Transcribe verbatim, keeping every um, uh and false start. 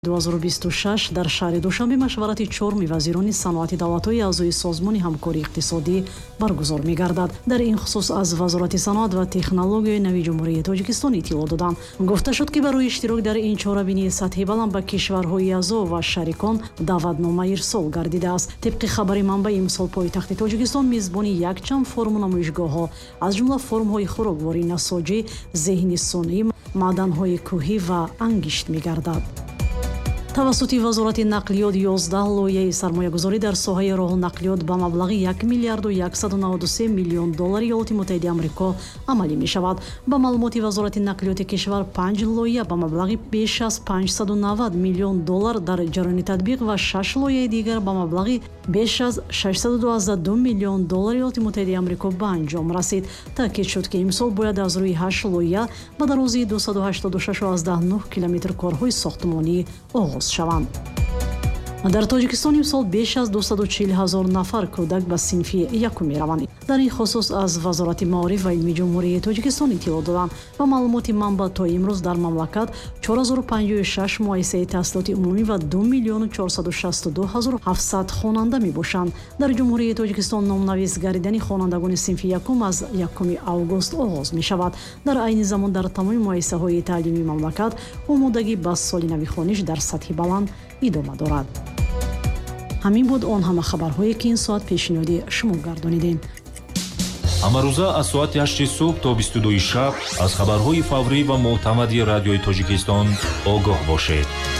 ду ҳазору бисту шаш дар шаҳри душанбе машварати чорми вазирони саноати давлатҳои аъзои созмони ҳамкории иқтисодӣ баргузор мегардад. Дар ин хусус аз вазорати саноат ва технологияи нави ҷумҳурии Тоҷикистон иттилоъ доданд. Гуфта шуд ки барои иштирок дар ин чорабинии сатҳи баланд ба кишварҳои аъзо ва шарикон даъватнома ирсол гардидааст. Тибқи хабари манбаи имсол пойтахти Тоҷикистон мизбони якчанд форуму намоишгоҳҳо аз ҷумла форумҳои хӯрокворӣ, насоҷӣ, зеҳни сунъӣ, маъданҳои кӯҳӣ ва ангишт мегардад. тавассути вазорати нақлиёт ёздаҳ лоиҳаи сармоягузорӣ дар соҳаи роҳу нақлиёт ба маблағи як миллиарду яксаду наводу се миллион доллари Иёлоти Муттаҳидаи Амрико амалӣ мешавад. Ба маълумоти вазорати нақлиёти кишвар, панҷ лоиҳа ба маблағи беш аз панҷсаду навад миллион доллар дар ҷараёни татбиқ ва шаш лоиҳаи дигар ба маблағи беш аз шашсаду дуаздаҳ ду миллион доллари Иёлоти Муттаҳидаи Амрико ба анҷом расид. Таъкид шуд, ки имсол бояд аз рӯи ҳашт лоиҳа ба дарозии дусаду ҳаштоду шаш фаصله нӯҳ километр корҳои сохтмонӣ оғоз шаванд. дар Тоҷикистон имсол беш аз дусаду чил ҳазор нафар кӯдак ба синфи якум мераванд. дар ин хусус аз вазорати маориф ва илми ҷумҳурии Тоҷикистон иттилоъ доданд. ба маълумоти манба то имрӯз дар мамлакат чор ҳазору панҷоҳу шаш муассисаи таҳсилоти умумӣ ва ду миллиону чорсаду шасту ду ҳазору ҳафтсад хонанда мебошанд. дар ҷумҳурии Тоҷикистон номнавис гардидани хонандагони синфи якум аз якуми август оғоз мешавад. дар айни замон дар тамоми муассисаҳои таълимии мамлакат омодагӣ ба соли навихониш дар сатҳи баланд идома дорад. ҳамин буд он ҳама хабарҳое ки ин соат пешниҳоди шумо гардонидем. ҳамарӯза аз соати ҳашти субҳ то бисту дуи шаб аз хабарҳои фаврӣ ва мӯътамади радиои Тоҷикистон огоҳ бошед.